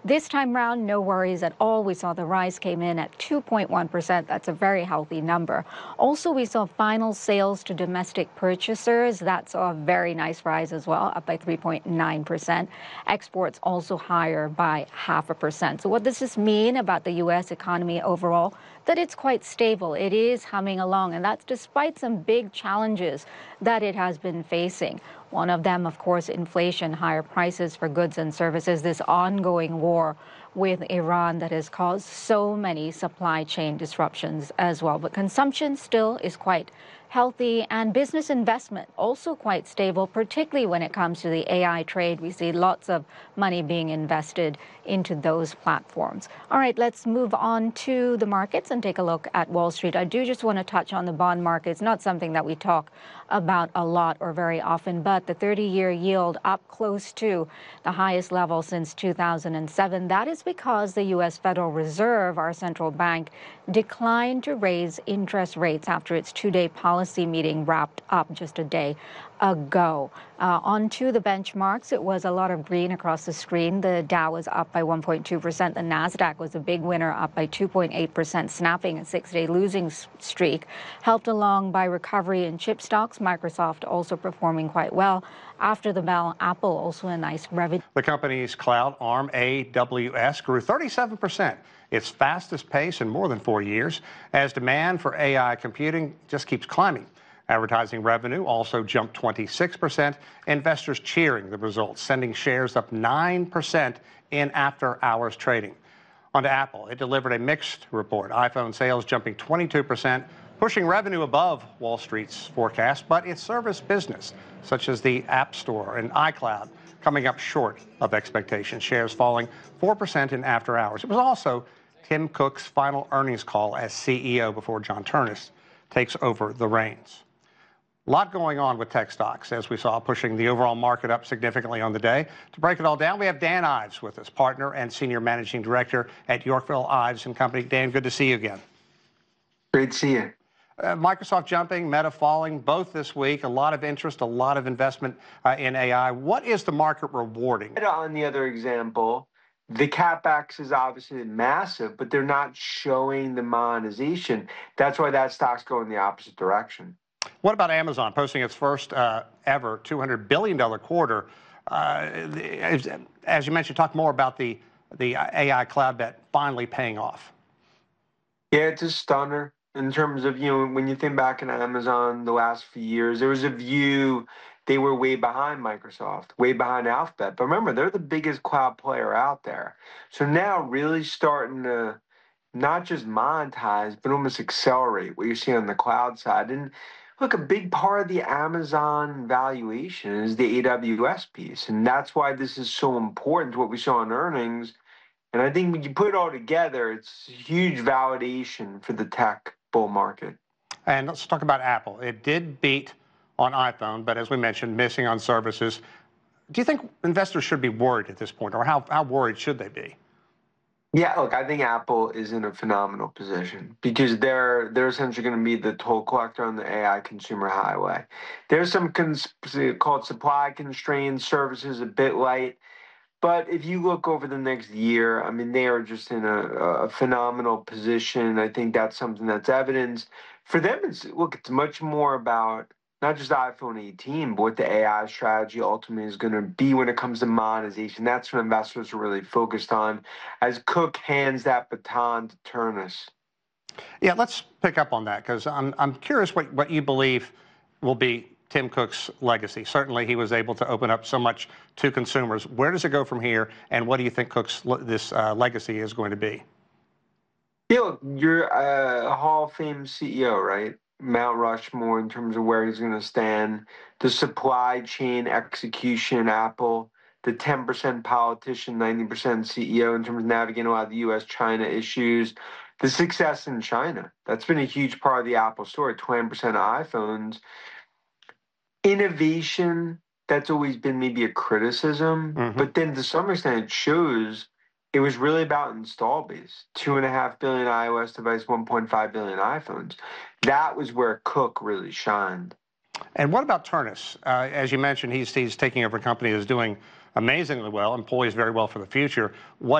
This time round, no worries at all. We saw the rise came in at 2.1%. That's a very healthy number. Also, we saw final sales to domestic purchasers. That saw a very nice rise as well, up by 3.9%. Exports also higher by 0.5%. So what does this mean about the U.S. economy overall? That it's quite stable. It is humming along, and that's despite some big challenges that it has been facing. One of them, of course, inflation, higher prices for goods and services, this ongoing war with Iran that has caused so many supply chain disruptions as well. But consumption still is quite healthy, and business investment also quite stable, particularly when it comes to the AI trade. We see lots of money being invested into those platforms. All right, let's move on to the markets and take a look at Wall Street. I do just want to touch on the bond market. It's not something that we talk about a lot or very often, but the 30-year yield up close to the highest level since 2007. That is because the U.S. Federal Reserve, our central bank, declined to raise interest rates after its two-day policy meeting wrapped up just a day ago. On to the benchmarks, it was a lot of green across the screen. The Dow was up by 1.2%. The Nasdaq was a big winner, up by 2.8%, snapping a six-day losing streak, helped along by recovery in chip stocks. Microsoft also performing quite well. After the bell, Apple also a nice revenue. The company's cloud arm, AWS, grew 37%, its fastest pace in more than 4 years, as demand for AI computing just keeps climbing. Advertising revenue also jumped 26%, investors cheering the results, sending shares up 9% in after-hours trading. On to Apple. It delivered a mixed report. iPhone sales jumping 22%, pushing revenue above Wall Street's forecast, but its service business, such as the App Store and iCloud, coming up short of expectations, shares falling 4% in after hours. It was also Tim Cook's final earnings call as CEO before John Ternus takes over the reins. A lot going on with tech stocks, as we saw, pushing the overall market up significantly on the day. To break it all down, we have Dan Ives with us, partner and senior managing director at Yorkville Ives & Company. Dan, good to see you again. Great to see you. Microsoft jumping, Meta falling, both this week. A lot of interest, a lot of investment in AI. What is the market rewarding? Meta, on the other example, the CapEx is obviously massive, but they're not showing the monetization. That's why that stock's going the opposite direction. What about Amazon posting its first ever $200 billion quarter? As you mentioned, talk more about the AI cloud bet finally paying off. Yeah, it's a stunner in terms of, when you think back in Amazon the last few years, there was a view they were way behind Microsoft, way behind Alphabet. But remember, they're the biggest cloud player out there. So now really starting to not just monetize, but almost accelerate what you see on the cloud side. And look, a big part of the Amazon valuation is the AWS piece. And that's why this is so important to what we saw in earnings. And I think when you put it all together, it's huge validation for the tech bull market. And let's talk about Apple. It did beat on iPhone, but as we mentioned, missing on services. Do you think investors should be worried at this point, or how worried should they be? Yeah, look, I think Apple is in a phenomenal position because they're essentially going to be the toll collector on the AI consumer highway. There's some called supply constrained services, a bit light. But if you look over the next year, I mean, they are just in a phenomenal position. I think that's something that's evidence. For them, it's much more about not just iPhone 18, but what the AI strategy ultimately is going to be when it comes to monetization. That's what investors are really focused on as Cook hands that baton to Ternus. Yeah, let's pick up on that because I'm curious what you believe will be Tim Cook's legacy. Certainly, he was able to open up so much to consumers. Where does it go from here, and what do you think Cook's legacy is going to be? Yeah, look, you're a Hall of Fame CEO, right? Mount Rushmore in terms of where he's going to stand, the supply chain execution, Apple, the 10% politician, 90% CEO in terms of navigating a lot of the U.S.-China issues, the success in China. That's been a huge part of the Apple story, 20% of iPhones. Innovation, that's always been maybe a criticism, but then to some extent it shows it was really about install base. 2.5 billion iOS devices, 1.5 billion iPhones. That was where Cook really shined. And what about Ternus? As you mentioned, he's taking over a company that's doing amazingly well and poised very well for the future. What